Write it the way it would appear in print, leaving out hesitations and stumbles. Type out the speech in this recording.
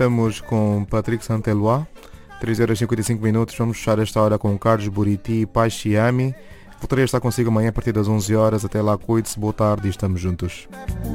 Estamos com Patrick Santelois, 3h55. Vamos fechar esta hora com Carlos Buriti e Pai Chiami. Voltarei a estar consigo amanhã a partir das 11 horas. Até lá, cuide-se, boa tarde e estamos juntos.